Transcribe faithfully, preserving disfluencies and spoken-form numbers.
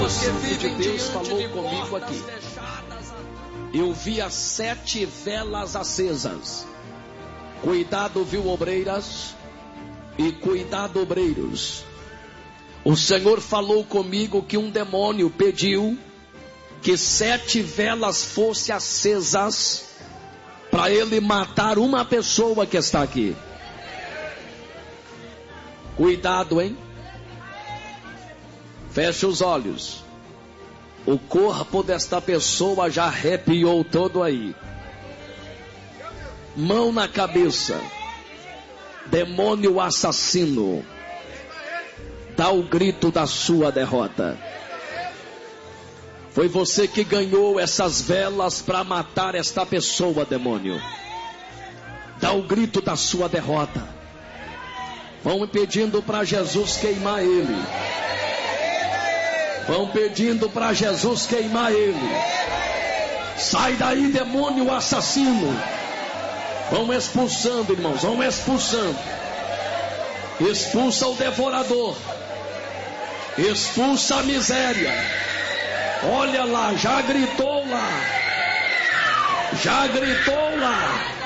o Espírito de Deus falou comigo aqui. Eu vi as sete velas acesas. Cuidado, viu, obreiras? E cuidado, obreiros. O Senhor falou comigo que um demônio pediu que sete velas fossem acesas para ele matar uma pessoa que está aqui. Cuidado, hein? Feche os olhos. O corpo desta pessoa já arrepiou todo aí. Mão na cabeça. Demônio assassino, dá o grito da sua derrota. Foi você que ganhou essas velas para matar esta pessoa, demônio. Dá o grito da sua derrota. Vão pedindo para Jesus queimar ele. Vão pedindo para Jesus queimar ele. Sai daí, demônio assassino. Vão expulsando, irmãos, vão expulsando. Expulsa o devorador. Expulsa a miséria. Olha lá, já gritou lá. Já gritou lá.